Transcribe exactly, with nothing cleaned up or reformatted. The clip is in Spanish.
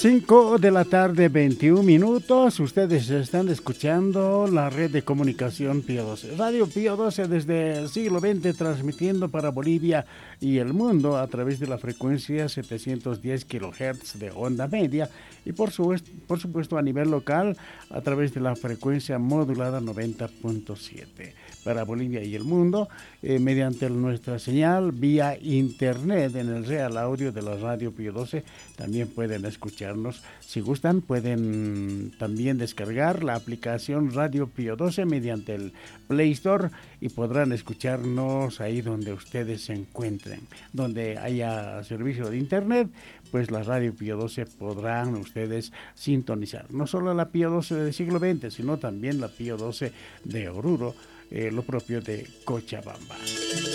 cinco de la tarde, veintiún minutos. Ustedes están escuchando la red de comunicación Pío doce. Radio Pío doce desde el siglo veinte, transmitiendo para Bolivia y el mundo a través de la frecuencia setecientos diez kilohertz de onda media y por, su, por supuesto a nivel local a través de la frecuencia modulada noventa punto siete. Para Bolivia y el mundo, eh, mediante nuestra señal vía internet en el Real Audio de la Radio Pío doce, también pueden escucharnos. Si gustan, pueden también descargar la aplicación Radio Pío doce mediante el Play Store y podrán escucharnos ahí donde ustedes se encuentren. Donde haya servicio de internet, pues la Radio Pío doce podrán ustedes sintonizar. No solo la Pío doce del siglo veinte, sino también la Pío doce de Oruro, Eh, lo propio de Cochabamba.